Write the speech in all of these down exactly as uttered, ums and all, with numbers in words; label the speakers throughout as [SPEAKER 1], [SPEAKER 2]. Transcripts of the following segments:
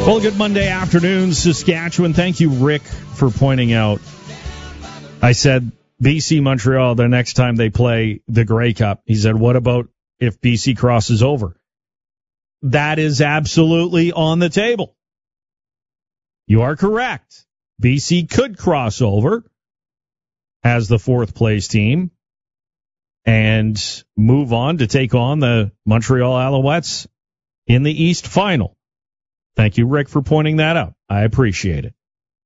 [SPEAKER 1] Well, good Monday afternoon, Saskatchewan. Thank you, Rick, for pointing out. I said B C Montreal the next time they play the Grey Cup. He said, what about if B C crosses over? That is absolutely on the table. You are correct. B C could cross over as the fourth place team and move on to take on the Montreal Alouettes in the East Final. Thank you, Rick, for pointing that out. I appreciate it.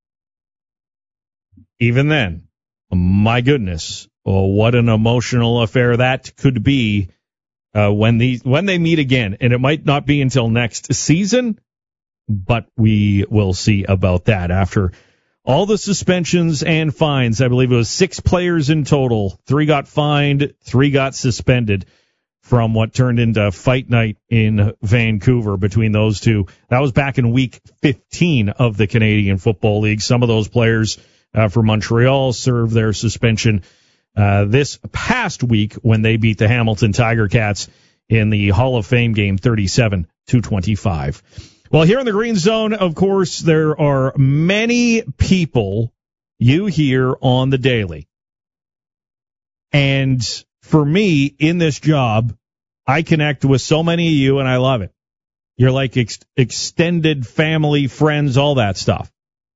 [SPEAKER 1] Even then, my goodness, oh, what an emotional affair that could be uh, when the when they meet again. And it might not be until next season, but we will see about that after all the suspensions and fines. I believe it was six players in total. Three got fined, three got suspended from what turned into Fight Night in Vancouver between those two. That was back in week fifteen of the Canadian Football League. Some of those players uh, for Montreal served their suspension uh, this past week when they beat the Hamilton Tiger Cats in the Hall of Fame game thirty-seven to twenty-five. Well, here in the Green Zone, of course, there are many people you hear on the daily. And for me, in this job, I connect with so many of you, and I love it. You're like ex- extended family, friends, all that stuff.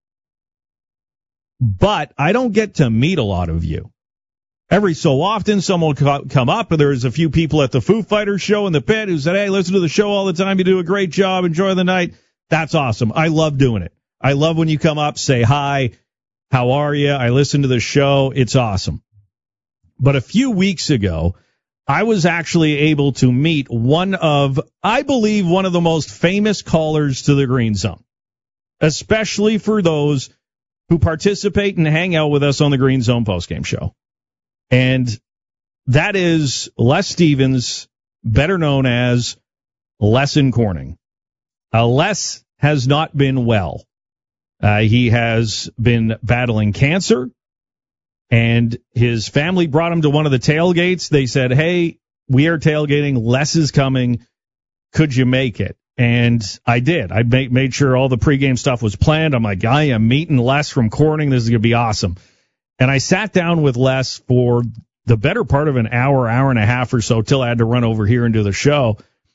[SPEAKER 1] But I don't get to meet a lot of you. Every so often, someone will come up, and there's a few people at the Foo Fighters show in the pit who said, hey, listen to the show all the time. You do a great job. Enjoy the night. That's awesome. I love doing it. I love when you come up, say hi, how are you? I listen to the show. It's awesome. But a few weeks ago, I was actually able to meet one of, I believe, one of the most famous callers to the Green Zone, especially for those who participate and hang out with us on the Green Zone postgame show. And that is Les Stevens, better known as Les in Corning. Uh, Les has not been well. Uh, he has been battling cancer. And his family brought him to one of the tailgates. They said, hey, we are tailgating. Les is coming. Could you make it? And I did. I made, made sure all the pregame stuff was planned. I'm like, I am meeting Les from Corning. This is going to be awesome. And I sat down with Les for the better part of an hour, hour and a half or so till I had to run over here and do the show.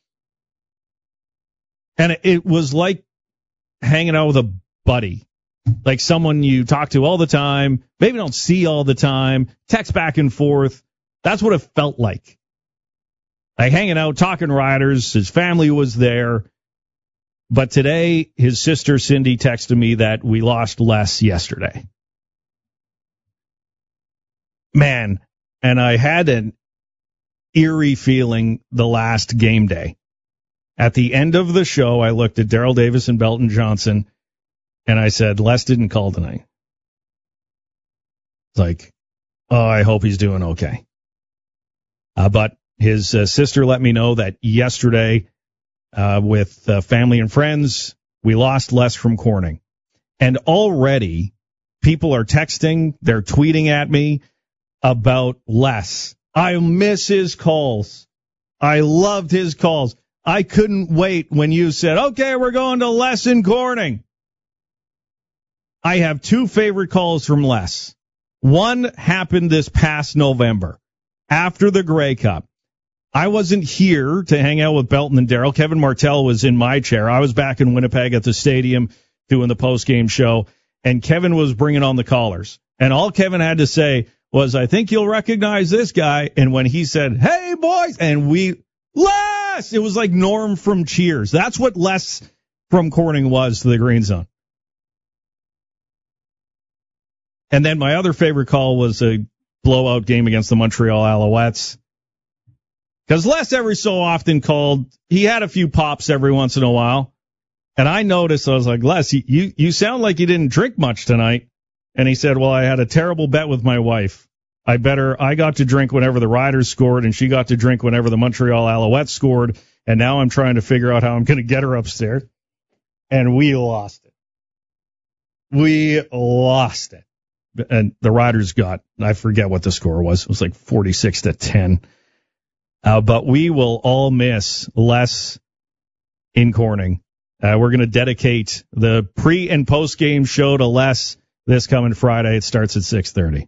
[SPEAKER 1] And it was like hanging out with a buddy. Like someone you talk to all the time, maybe don't see all the time, text back and forth. That's what it felt like. Like hanging out, talking Riders. His family was there. But today, his sister Cindy texted me that we lost Les yesterday. Man, and I had an eerie feeling the last game day. At the end of the show, I looked at Daryl Davis and Belton Johnson, and I said, Les didn't call tonight. It's like, oh, I hope he's doing okay. Uh, but his uh, sister let me know that yesterday, uh, with uh, family and friends, we lost Les from Corning. And already, people are texting, they're tweeting at me about Les. I miss his calls. I loved his calls. I couldn't wait when you said, okay, we're going to Les in Corning. I have two favorite calls from Les. One happened this past November after the Grey Cup. I wasn't here to hang out with Belton and Daryl. Kevin Martell was in my chair. I was back in Winnipeg at the stadium doing the post-game show, and Kevin was bringing on the callers. And all Kevin had to say was, I think you'll recognize this guy. And when he said, hey, boys, and we, Les, it was like Norm from Cheers. That's what Les from Corning was to the Green Zone. And then my other favorite call was a blowout game against the Montreal Alouettes. Because Les every so often called, he had a few pops every once in a while. And I noticed, I was like, Les, you, you sound like you didn't drink much tonight. And he said, well, I had a terrible bet with my wife. I better, I got to drink whenever the Riders scored, and she got to drink whenever the Montreal Alouettes scored. And now I'm trying to figure out how I'm going to get her upstairs. And we lost it. We lost it. And the Riders got, I forget what the score was. It was like forty-six to ten. Uh, but we will all miss Les in Corning. Uh, we're going to dedicate the pre- and post-game show to Les this coming Friday. It starts at six thirty.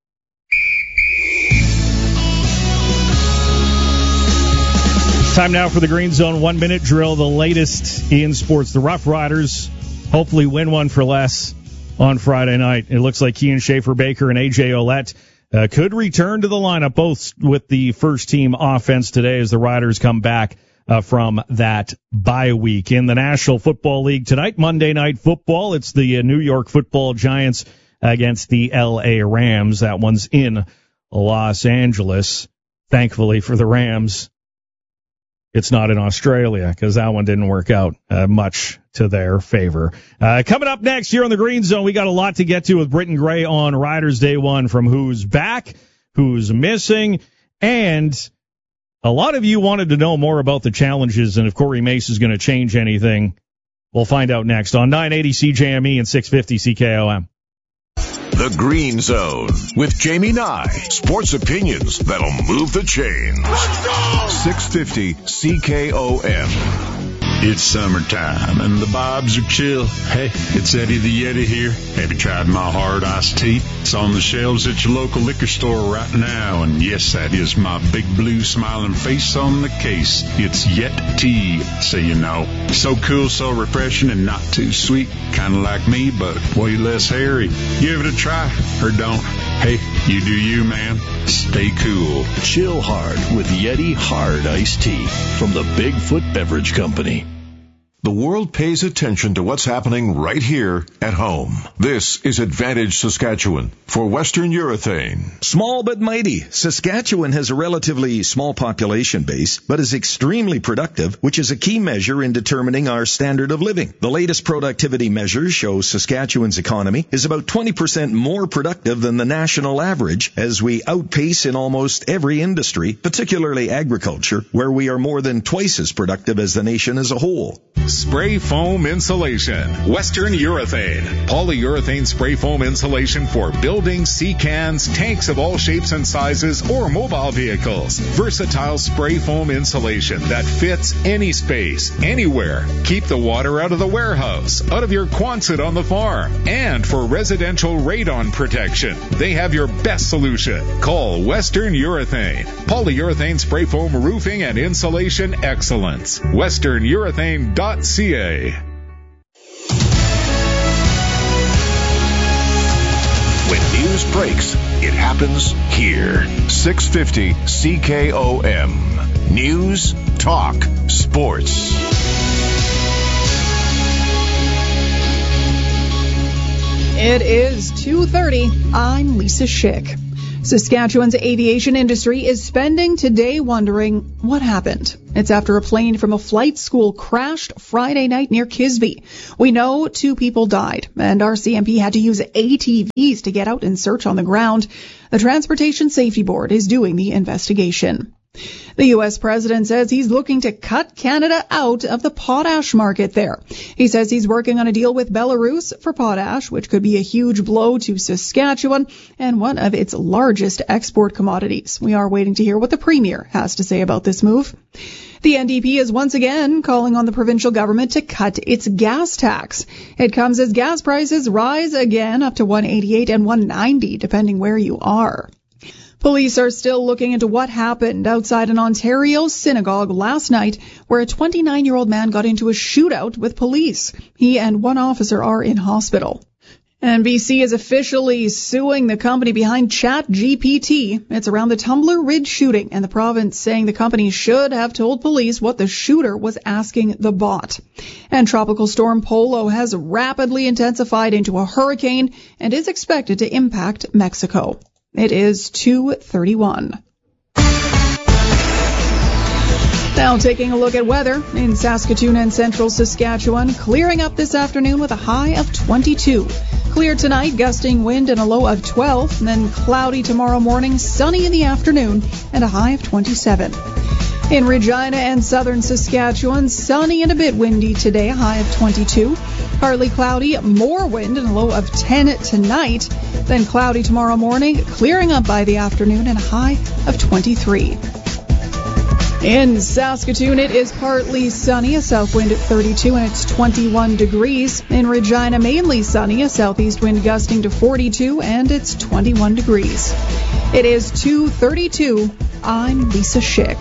[SPEAKER 1] Time now for the Green Zone one-minute drill, the latest in sports. The Rough Riders hopefully win one for less on Friday night. It looks like Kian Schaefer-Baker and A J Ouellette uh, could return to the lineup, both with the first-team offense today as the Riders come back uh, from that bye week. In the National Football League tonight, Monday Night Football, it's the uh, New York Football Giants against the L A Rams. That one's in Los Angeles. Thankfully for the Rams, it's not in Australia because that one didn't work out uh, much to their favor. Uh, coming up next here on the Green Zone, we got a lot to get to with Britton Gray on Riders Day One, from who's back, who's missing, and a lot of you wanted to know more about the challenges and if Corey Mace is going to change anything. We'll find out next on nine eighty C J M E and six fifty C K O M.
[SPEAKER 2] The Green Zone with Jamie Nye. Sports opinions that'll move the chains. Let's go! six fifty C K O M.
[SPEAKER 3] It's summertime and the vibes are chill. Hey, it's Eddie the Yeti here. Have you tried my hard iced tea? It's on the shelves at your local liquor store right now. And yes, that is my big blue smiling face on the case. It's Yet Tea, so you know. So cool, so refreshing, and not too sweet. Kind of like me, but way less hairy. Give it a try, or don't. Hey, you do you, man. Stay cool.
[SPEAKER 2] Chill hard with Yeti Hard Iced Tea from the Bigfoot Beverage Company. The world pays attention to what's happening right here at home. This is Advantage Saskatchewan for Western Urethane.
[SPEAKER 4] Small but mighty, Saskatchewan has a relatively small population base, but is extremely productive, which is a key measure in determining our standard of living. The latest productivity measures show Saskatchewan's economy is about twenty percent more productive than the national average, as we outpace in almost every industry, particularly agriculture, where we are more than twice as productive as the nation as a whole.
[SPEAKER 5] Spray foam insulation. Western Urethane. Polyurethane spray foam insulation for buildings, sea cans, tanks of all shapes and sizes, or mobile vehicles. Versatile spray foam insulation that fits any space, anywhere. Keep the water out of the warehouse, out of your Quonset on the farm. And for residential radon protection, they have your best solution. Call Western Urethane. Polyurethane spray foam roofing and insulation excellence. western urethane dot c a.
[SPEAKER 2] When news breaks, it happens here. six fifty C K O M. News, talk, sports.
[SPEAKER 6] It is two thirty. I'm Lisa Schick. Saskatchewan's aviation industry is spending today wondering what happened. It's after a plane from a flight school crashed Friday night near Kisby. We know two people died, and R C M P had to use A T Vs to get out and search on the ground. The Transportation Safety Board is doing the investigation. The U S president says he's looking to cut Canada out of the potash market there. He says he's working on a deal with Belarus for potash, which could be a huge blow to Saskatchewan and one of its largest export commodities. We are waiting to hear what the premier has to say about this move. The N D P is once again calling on the provincial government to cut its gas tax. It comes as gas prices rise again up to one eighty-eight and one ninety, depending where you are. Police are still looking into what happened outside an Ontario synagogue last night, where a twenty-nine-year-old man got into a shootout with police. He and one officer are in hospital. N B C is officially suing the company behind ChatGPT. It's around the Tumbler Ridge shooting, and the province saying the company should have told police what the shooter was asking the bot. And Tropical Storm Polo has rapidly intensified into a hurricane and is expected to impact Mexico. It is two thirty-one. Now taking a look at weather in Saskatoon and central Saskatchewan, clearing up this afternoon with a high of twenty-two. Clear tonight, gusting wind and a low of twelve, and then cloudy tomorrow morning, sunny in the afternoon, and a high of twenty-seven. In Regina and southern Saskatchewan, sunny and a bit windy today, a high of twenty-two. Partly cloudy, more wind, and a low of ten tonight. Then cloudy tomorrow morning, clearing up by the afternoon, and a high of twenty-three. In Saskatoon, it is partly sunny, a south wind at thirty-two, and it's twenty-one degrees. In Regina, mainly sunny, a southeast wind gusting to forty-two, and it's twenty-one degrees. It is two thirty-two. I'm Lisa Schick.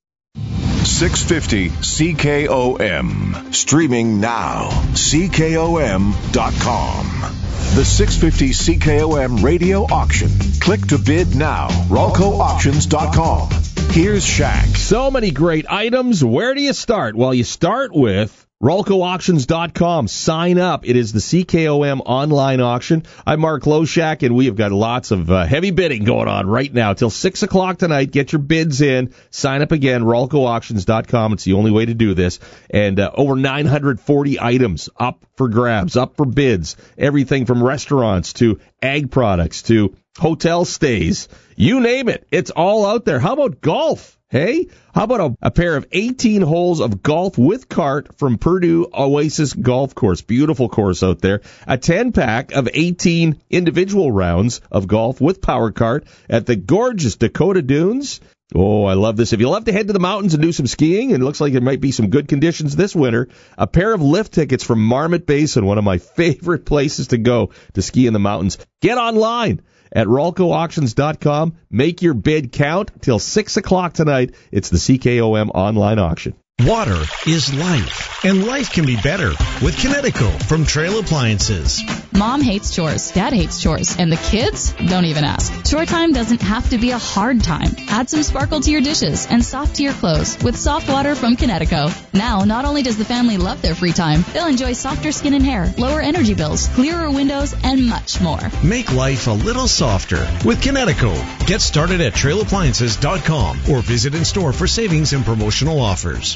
[SPEAKER 2] six fifty C K O M. Streaming now. C K O M dot com. The six fifty C K O M radio auction. Click to bid now. Ralco Auctions dot com. Here's Shaq.
[SPEAKER 7] So many great items. Where do you start? Well, you start with Ralco Auctions dot com. Sign up. It is the C K O M online auction. I'm Mark Loshak, and we have got lots of uh, heavy bidding going on right now till six o'clock tonight. Get your bids in. Sign up again, Ralco Auctions dot com. It's the only way to do this. And uh, over nine hundred forty items up for grabs, up for bids. Everything from restaurants to ag products to hotel stays. You name it. It's all out there. How about golf? Hey, how about a, a pair of eighteen holes of golf with cart from Purdue Oasis Golf Course? Beautiful course out there. A ten-pack of eighteen individual rounds of golf with power cart at the gorgeous Dakota Dunes. Oh, I love this. If you love to head to the mountains and do some skiing, and it looks like there might be some good conditions this winter, a pair of lift tickets from Marmot Basin, one of my favorite places to go to ski in the mountains. Get online at Ralco Auctions dot com. Make your bid count till six o'clock tonight. It's the C K O M online auction.
[SPEAKER 8] Water is life, and life can be better with Kinetico from Trail Appliances.
[SPEAKER 9] Mom hates chores, Dad hates chores, and the kids don't even ask. Chore time doesn't have to be a hard time. Add some sparkle to your dishes and soft to your clothes with soft water from Kinetico. Now, not only does the family love their free time, they'll enjoy softer skin and hair, lower energy bills, clearer windows, and much more.
[SPEAKER 8] Make life a little softer with Kinetico. Get started at Trail Appliances dot com or visit in store for savings and promotional offers.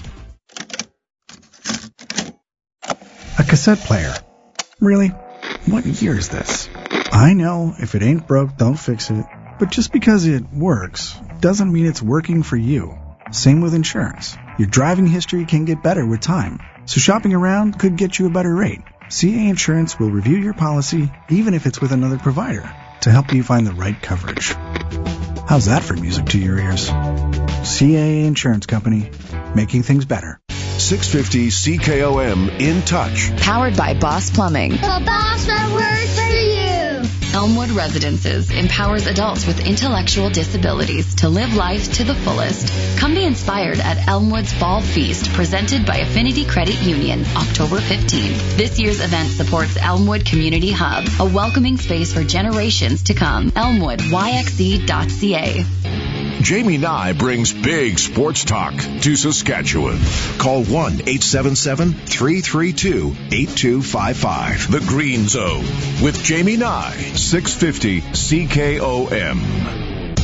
[SPEAKER 10] A cassette player. Really? What year is this? I know, if it ain't broke, don't fix it. But just because it works doesn't mean it's working for you. Same with insurance. Your driving history can get better with time. So shopping around could get you a better rate. C A Insurance will review your policy, even if it's with another provider, to help you find the right coverage. How's that for music to your ears? C A A Insurance Company, making things better.
[SPEAKER 2] six fifty C K O M In Touch.
[SPEAKER 11] Powered by Boss Plumbing.
[SPEAKER 12] The boss that works for you.
[SPEAKER 11] Elmwood Residences empowers adults with intellectual disabilities to live life to the fullest. Come be inspired at Elmwood's Fall Feast, presented by Affinity Credit Union, October fifteenth. This year's event supports Elmwood Community Hub, a welcoming space for generations to come. Elmwood Y X E dot C A.
[SPEAKER 2] Jamie Nye brings big sports talk to Saskatchewan. Call one eight seven seven, three three two, eight two five five. The Green Zone with Jamie Nye, six fifty C K O M.